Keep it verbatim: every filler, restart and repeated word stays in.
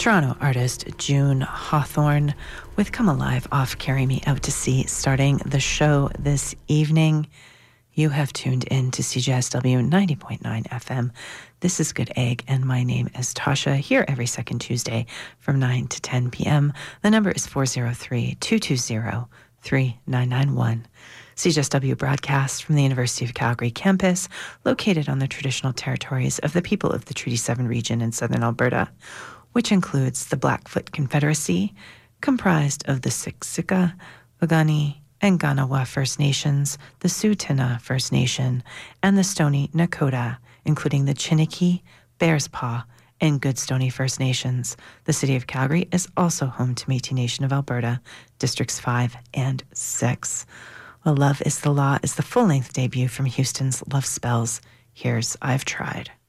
Toronto artist June Hawthorne with Come Alive off Carry Me Out to Sea, starting the show this evening. You have tuned in to C J S W ninety point nine F M. This is Good Egg, and my name is Tasha, here every second Tuesday from nine to ten p.m. The number is four oh three, two two zero, three nine nine one. C J S W broadcasts from the University of Calgary campus, located on the traditional territories of the people of the Treaty seven region in southern Alberta, which includes the Blackfoot Confederacy, comprised of the Siksika, Piikani, and Kanawa First Nations, the Tsuut'ina First Nation, and the Stoney Nakoda, including the Chiniki, Bears Paw, and Goodstoney First Nations. The City of Calgary is also home to Métis Nation of Alberta, Districts five and six. Well, Love is the Law is the full-length debut from Houston's Love Spells. Here's I've Tried.